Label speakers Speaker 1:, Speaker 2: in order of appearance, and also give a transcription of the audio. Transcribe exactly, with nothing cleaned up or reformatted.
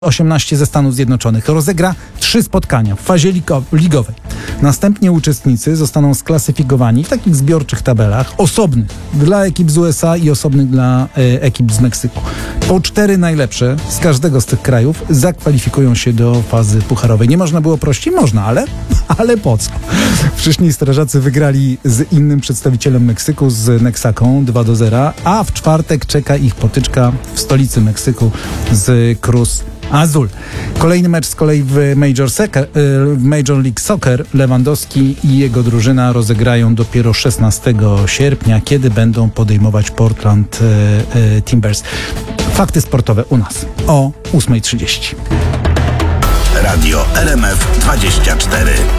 Speaker 1: osiemnaście ze Stanów Zjednoczonych rozegra trzy spotkania w fazie ligo- ligowej. Następnie uczestnicy zostaną sklasyfikowani w takich zbiorczych tabelach osobnych dla ekip z U S A i osobnych dla e, ekip z Meksyku. Po cztery najlepsze z każdego z tych krajów zakwalifikują się do fazy pucharowej. Nie można było prościej? Można, ale, ale po co? Wcześniej strażacy wygrali z innym przedstawicielem Meksyku, z Meksaką dwa do zera, a w czwartek czeka ich potyczka w stolicy Meksyku z Cruz Azul. Kolejny mecz z kolei w Major, Soccer, w Major League Soccer Lewandowski i jego drużyna rozegrają dopiero szesnastego sierpnia, kiedy będą podejmować Portland e, e, Timbers. Fakty sportowe u nas o ósma trzydzieści.
Speaker 2: Radio R M F dwadzieścia cztery.